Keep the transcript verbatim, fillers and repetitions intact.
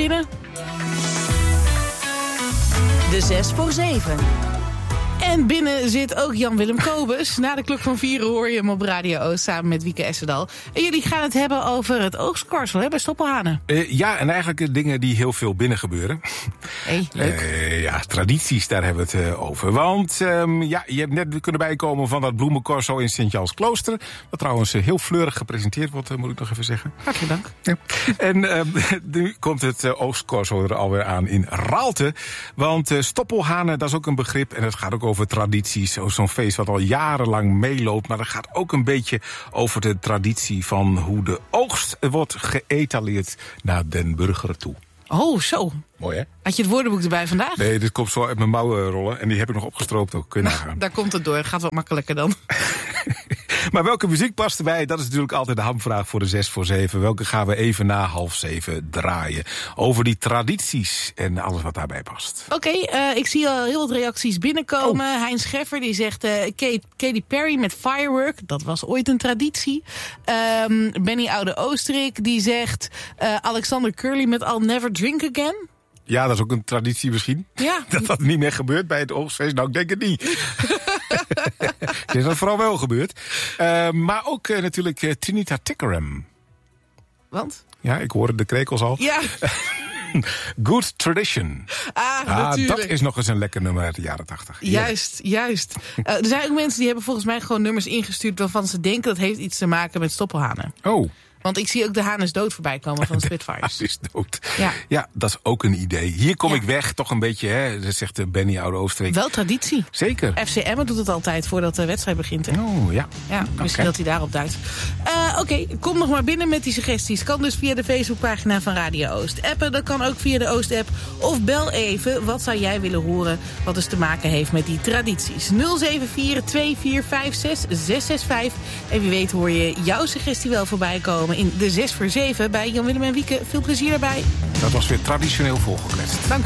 binnen. De zes voor zeven. En binnen zit ook Jan-Willem Kobus. Na de klok van vieren hoor je hem op Radio Oost samen met Wieke Essendal. En jullie gaan het hebben over het oogstkorfsel hè, bij Stoppelhanen. Uh, ja, en eigenlijk dingen die heel veel binnen gebeuren. Hey, leuk. Uh, ja, tradities, daar hebben we het uh, over. Want um, ja, je hebt net kunnen bijkomen van dat bloemencorso in Sint-Jans-Klooster. Wat trouwens uh, heel fleurig gepresenteerd wordt, uh, moet ik nog even zeggen. Hartelijk dank. Ja. En uh, nu komt het uh, oogstkorso er alweer aan in Raalte. Want uh, Stoppelhanen, dat is ook een begrip. En het gaat ook over tradities. Zo'n feest wat al jarenlang meeloopt. Maar het gaat ook een beetje over de traditie van hoe de oogst wordt geëtaleerd naar den burger toe. Oh, zo. Mooi, hè? Had je het woordenboek erbij vandaag? Nee, dit komt zo uit mijn mouwen rollen. En die heb ik nog opgestroopt ook. Kun je nagaan. Daar komt het door. Gaat wat makkelijker dan. Maar welke muziek past erbij? Dat is natuurlijk altijd de hamvraag voor de zes voor zeven. Welke gaan we even na half zeven draaien? Over die tradities en alles wat daarbij past. Oké, okay, uh, ik zie al heel wat reacties binnenkomen. Oh. Hein Scheffer die zegt uh, Kate, Katy Perry met Firework. Dat was ooit een traditie. Um, Benny Oude Oosterik die zegt uh, Alexander Curly met I'll Never Drink Again. Ja, dat is ook een traditie misschien. Ja. Dat dat niet meer gebeurt bij het oogstfeest. Nou, ik denk het niet. Is dat vooral wel gebeurd. Uh, maar ook uh, natuurlijk uh, Trinita Tickeram. Want? Ja, ik hoorde de krekels al. Ja. Good Tradition. Ah, ah, natuurlijk. Dat is nog eens een lekker nummer uit de jaren tachtig. Juist, ja. juist. Uh, er zijn ook mensen die hebben volgens mij gewoon nummers ingestuurd waarvan ze denken dat heeft iets te maken met Stoppelhanen. Oh. Want ik zie ook de haan is dood voorbij komen van de Spitfires. De haan is dood. Ja. ja, dat is ook een idee. Hier kom ja. ik weg, toch een beetje, hè, dat zegt Benny Oude Oosterik. Wel traditie. Zeker. F C Emmen doet het altijd voordat de wedstrijd begint. Hè? Oh, ja. Ja, misschien okay. dat hij daarop duidt. Uh, Oké, okay, kom nog maar binnen met die suggesties. Kan dus via de Facebookpagina van Radio Oost. Appen, dat kan ook via de Oost-app. Of bel even, wat zou jij willen horen wat dus te maken heeft met die tradities. nul zeven vier twee vier vijf zes zes zes vijf. En wie weet hoor je jouw suggestie wel voorbij komen in de zes voor zeven bij Jan-Willem en Wieke. Veel plezier daarbij. Dat was weer traditioneel volgekletst. Dank u.